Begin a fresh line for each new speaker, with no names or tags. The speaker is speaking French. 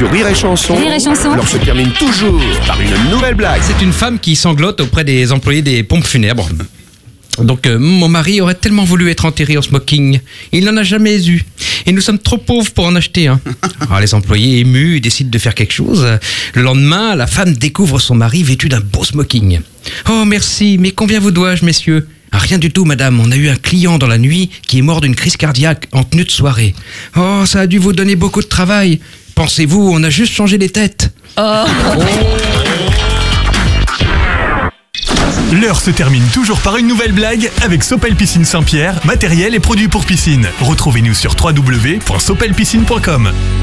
sur Rire et Chanson.
Rire et Chanson.
Alors se termine toujours par une nouvelle blague.
C'est une femme qui sanglote auprès des employés des pompes funèbres. Donc mon mari aurait tellement voulu être enterré en smoking. Il n'en a jamais eu. Et nous sommes trop pauvres pour en acheter un. Alors les employés émus décident de faire quelque chose. Le lendemain, la femme découvre son mari vêtu d'un beau smoking. Oh merci, mais combien vous dois-je, messieurs ? Ah, rien du tout, madame. On a eu un client dans la nuit qui est mort d'une crise cardiaque en tenue de soirée. Oh, ça a dû vous donner beaucoup de travail. Pensez-vous, on a juste changé les têtes.
L'heure se termine toujours par une nouvelle blague avec Sopel Piscine Saint-Pierre, matériel et produits pour piscine. Retrouvez-nous sur www.sopelpiscine.com.